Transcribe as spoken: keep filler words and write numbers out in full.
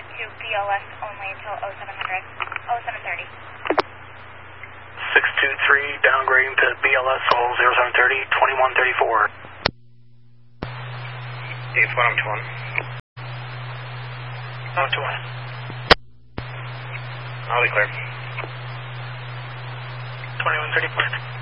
to B L S only until oh seven hundred, oh seven thirty. six two three, downgrading to B L S all zero seven thirty, twenty-one thirty-four. eight one two one. one two one. I'll be clear. twenty-one thirty-four.